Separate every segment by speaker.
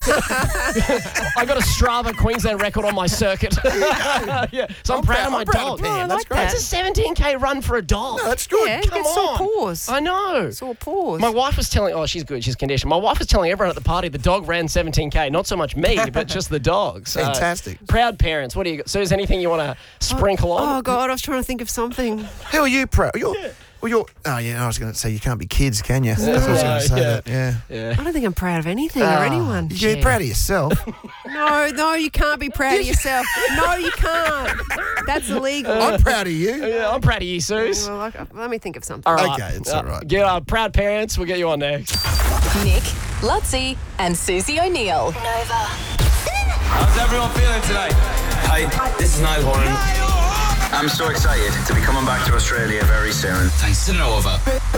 Speaker 1: I got a Strava Queensland record on my circuit. Yeah, so I'm proud of my dog.
Speaker 2: Man, that's great.
Speaker 1: It's a 17K run for a dog.
Speaker 2: No, that's good.
Speaker 3: Yeah,
Speaker 1: Come
Speaker 3: get sore
Speaker 1: on.
Speaker 3: paws.
Speaker 1: I know.
Speaker 3: Sore paws.
Speaker 1: My wife was telling, she's good, she's conditioned. My wife was telling everyone at the party the dog ran 17K, not so much me, but just the dog. So,
Speaker 2: Fantastic.
Speaker 1: Proud parents. What do you got? So is anything you want to sprinkle on?
Speaker 3: Oh, God, I was trying to think of something.
Speaker 2: Who are you proud? I was going to say you can't be kids, can you? That's what I was going to say.
Speaker 1: Yeah.
Speaker 2: That. Yeah.
Speaker 1: Yeah.
Speaker 3: I don't think I'm proud of anything or anyone.
Speaker 2: You're proud of yourself.
Speaker 3: No, you can't be proud of yourself. No, you can't. That's illegal.
Speaker 2: I'm proud of you.
Speaker 1: Yeah, I'm proud of you, Suze.
Speaker 3: Well, let me think of something.
Speaker 1: All right.
Speaker 2: Okay, it's all right.
Speaker 1: Get proud parents. We'll get you on next.
Speaker 4: Nick, Lutzi, and Susie O'Neill. Nova.
Speaker 5: How's everyone feeling today?
Speaker 6: Hi, this is Niall Horan. I'm so excited to be coming back to Australia very soon.
Speaker 5: Thanks to Nova.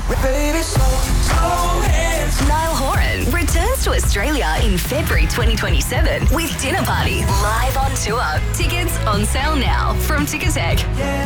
Speaker 4: Niall Horan returns to Australia in February 2027 with Dinner Party live on tour. Tickets on sale now from Ticketek.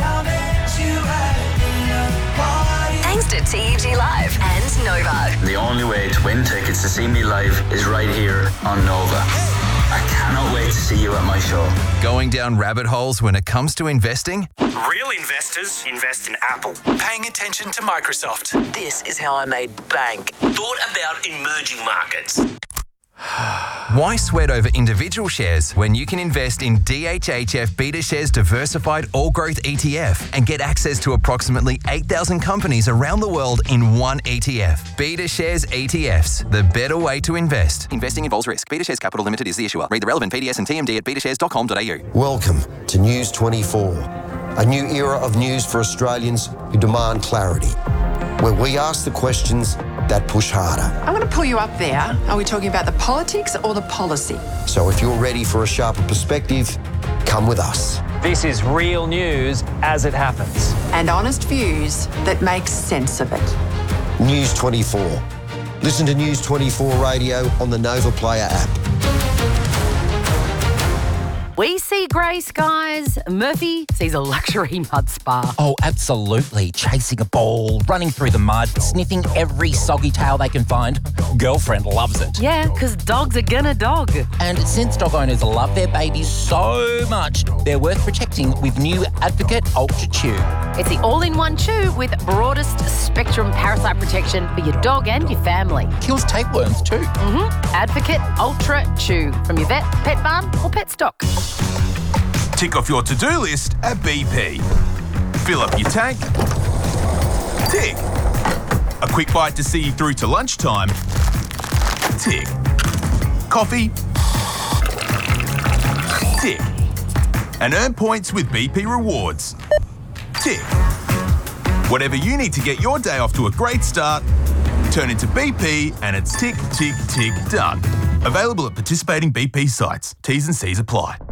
Speaker 4: Thanks to TEG Live and Nova.
Speaker 6: The only way to win tickets to see me live is right here on Nova. I cannot wait to see you at my show.
Speaker 7: Going down rabbit holes when it comes to investing?
Speaker 8: Real investors invest in Apple.
Speaker 5: Paying attention to Microsoft.
Speaker 8: This is how I made bank. Thought about emerging markets.
Speaker 7: Why sweat over individual shares when you can invest in DHHF BetaShares Diversified All Growth ETF and get access to approximately 8,000 companies around the world in one ETF? BetaShares ETFs, the better way to invest. Investing involves risk. BetaShares Capital Limited is the issuer. Read the relevant PDS and TMD at betashares.com.au.
Speaker 9: Welcome to News 24, a new era of news for Australians who demand clarity, where we ask the questions that push harder.
Speaker 10: I'm going to pull you up there. Are we talking about the politics or the policy?
Speaker 9: So if you're ready for a sharper perspective, come with us.
Speaker 8: This is real news as it happens.
Speaker 10: And honest views that make sense of it.
Speaker 9: News 24. Listen to News 24 Radio on the Nova Player app.
Speaker 11: We see grey skies. Murphy sees a luxury mud spa.
Speaker 12: Oh, absolutely. Chasing a ball, running through the mud, sniffing every soggy tail they can find. Girlfriend loves it.
Speaker 11: Yeah, because dogs are gonna dog.
Speaker 12: And since dog owners love their babies so much, they're worth protecting with new Advocate Ultra Chew.
Speaker 11: It's the all-in-one chew with broadest spectrum parasite protection for your dog and your family.
Speaker 12: Kills tapeworms too.
Speaker 11: Advocate Ultra Chew from your vet, pet barn or pet stock.
Speaker 5: Tick off your to-do list at BP. Fill up your tank. Tick. A quick bite to see you through to lunchtime. Tick. Coffee. Tick. And earn points with BP Rewards. Tick. Whatever you need to get your day off to a great start, turn into BP and it's tick, tick, tick, done. Available at participating BP sites. T's and C's apply.